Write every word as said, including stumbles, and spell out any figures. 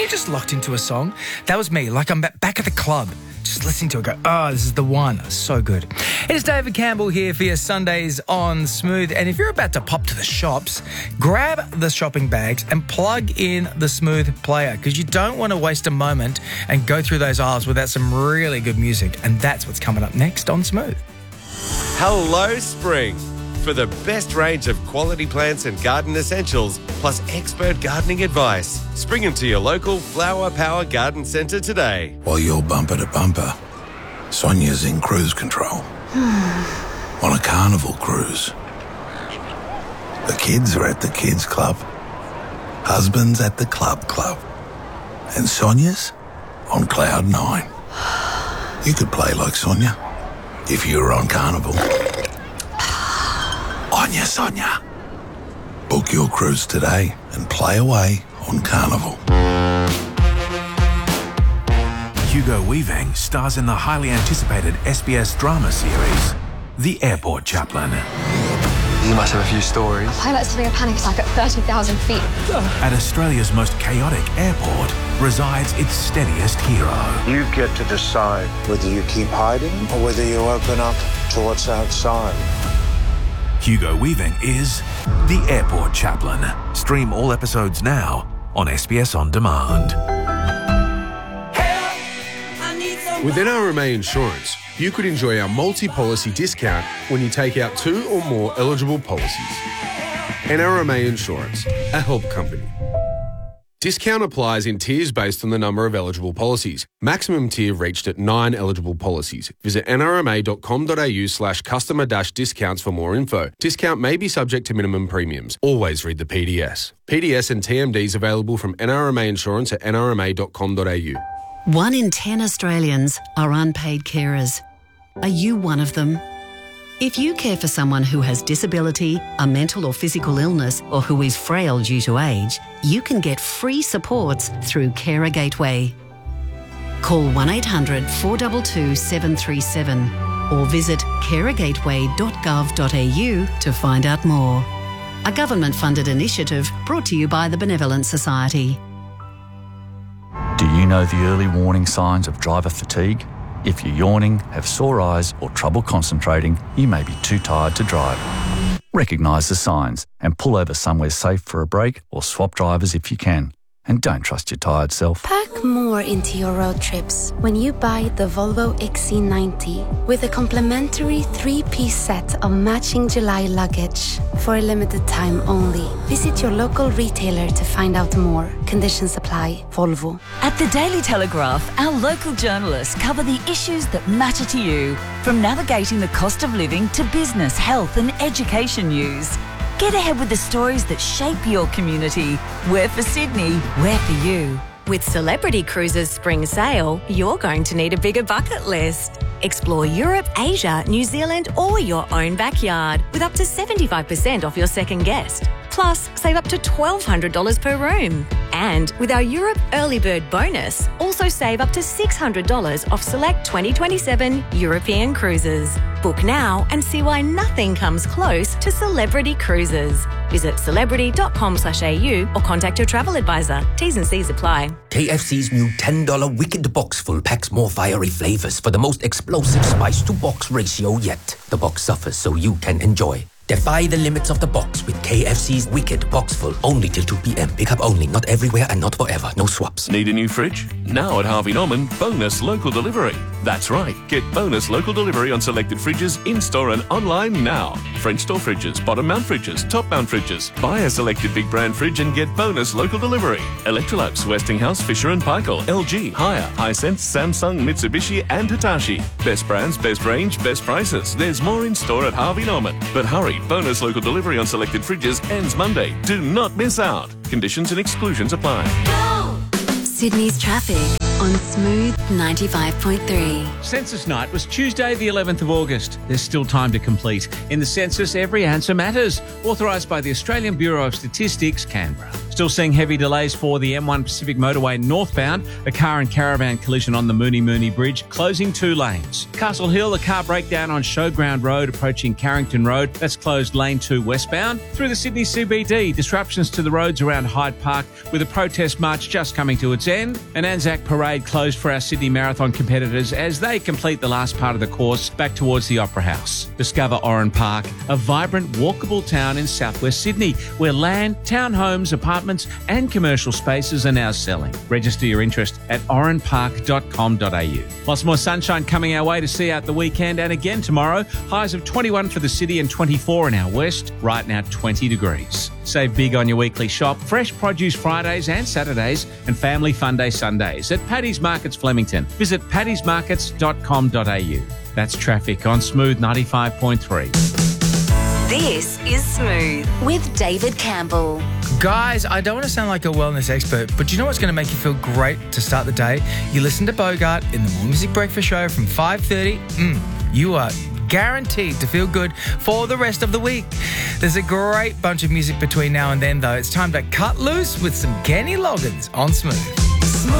you're just locked into a song? That was me, like I'm back at the club, just listening to it go, oh, this is the one. So good. It's David Campbell here for your Sundays on Smooth. And if you're about to pop to the shops, grab the shopping bags and plug in the Smooth player, because you don't want to waste a moment and go through those aisles without some really good music. And that's what's coming up next on Smooth. Hello, Spring. For the best range of quality plants and garden essentials, plus expert gardening advice, spring into your local Flower Power Garden Centre today. While you're bumper to bumper, Sonia's in cruise control. On a carnival cruise. The kids are at the kids club. Husband's at the club club. And Sonia's on cloud nine. You could play like Sonia if you were on carnival. Onya Sonia. Book your cruise today and play away on Carnival. Hugo Weaving stars in the highly anticipated S B S drama series, The Airport Chaplain. You must have a few stories. A pilot's having a panic attack at thirty thousand feet. At Australia's most chaotic airport resides its steadiest hero. You get to decide whether you keep hiding or whether you open up to what's outside. Hugo Weaving is The Airport Chaplain. Stream all episodes now on S B S On Demand. With N R M A Insurance, you could enjoy our multi-policy discount when you take out two or more eligible policies. N R M A Insurance, a help company. Discount applies in tiers based on the number of eligible policies. Maximum tier reached at nine eligible policies. Visit nrma.com.au slash customer dash discounts for more info. Discount may be subject to minimum premiums. Always read the P D S. P D S and T M Ds available from N R M A Insurance at nrma dot com dot a u. One in ten Australians are unpaid carers. Are you one of them? If you care for someone who has disability, a mental or physical illness, or who is frail due to age, you can get free supports through Carer Gateway. Call one eight hundred four two two seven three seven or visit carer gateway dot gov dot a u to find out more. A government-funded initiative brought to you by the Benevolent Society. Do you know the early warning signs of driver fatigue? If you're yawning, have sore eyes or trouble concentrating, you may be too tired to drive. Recognise the signs and pull over somewhere safe for a break or swap drivers if you can. And don't trust your tired self. Pack more into your road trips when you buy the Volvo X C ninety with a complimentary three-piece set of matching July luggage for a limited time only. Visit your local retailer to find out more. Conditions apply. Volvo. At the Daily Telegraph, our local journalists cover the issues that matter to you, from navigating the cost of living to business, health and education news. Get ahead with the stories that shape your community. We're for Sydney, we're for you. With Celebrity Cruises Spring Sale, you're going to need a bigger bucket list. Explore Europe, Asia, New Zealand or your own backyard with up to seventy-five percent off your second guest. Plus, save up to twelve hundred dollars per room. And with our Europe Early Bird bonus, also save up to six hundred dollars off select twenty twenty-seven European cruises. Book now and see why nothing comes close to Celebrity Cruises. Visit celebrity.com slash au or contact your travel advisor. T's and C's apply. K F C's new ten dollar Wicked Box Full packs more fiery flavours for the most explosive spice-to-box ratio yet. The box suffers so you can enjoy. Defy the limits of the box with K F C's Wicked Box Full, only till two p.m. Pick up only, not everywhere and not forever. No swaps. Need a new fridge? Now at Harvey Norman, bonus local delivery. That's right, get bonus local delivery on selected fridges in-store and online now. French door fridges, bottom mount fridges, top mount fridges. Buy a selected big brand fridge and get bonus local delivery. Electrolux, Westinghouse, Fisher and Paykel, L G, Haier, Hisense, Samsung, Mitsubishi and Hitachi. Best brands, best range, best prices. There's more in-store at Harvey Norman. But hurry, bonus local delivery on selected fridges ends Monday. Do not miss out. Conditions and exclusions apply. Sydney's traffic on Smooth ninety-five point three. Census night was Tuesday the eleventh of August. There's still time to complete. In the census, every answer matters. Authorised by the Australian Bureau of Statistics, Canberra. Still seeing heavy delays for the M one Pacific Motorway northbound. A car and caravan collision on the Mooney Mooney Bridge, closing two lanes. Castle Hill, a car breakdown on Showground Road approaching Carrington Road. That's closed lane two westbound. Through the Sydney C B D, disruptions to the roads around Hyde Park with a protest march just coming to its end. An Anzac Parade closed for our Sydney Marathon competitors as they complete the last part of the course back towards the Opera House. Discover Oran Park, a vibrant walkable town in southwest Sydney where land, townhomes, apartments and commercial spaces are now selling. Register your interest at oran park dot com dot a u. Lots more sunshine coming our way to see out the weekend and again tomorrow. Highs of twenty-one for the city and twenty-four in our west. Right now twenty degrees. Save big on your weekly shop. Fresh produce Fridays and Saturdays and Family Fun Day Sundays at Paddy's Markets Flemington. Visit paddys markets dot com dot a u. That's traffic on Smooth ninety-five point three. This is Smooth with David Campbell. Guys, I don't want to sound like a wellness expert, but do you know what's going to make you feel great to start the day? You listen to Bogart in the More Music Breakfast Show from five thirty. Mm, you are guaranteed to feel good for the rest of the week. There's a great bunch of music between now and then, though. It's time to cut loose with some Kenny Loggins on Smooth. Smooth.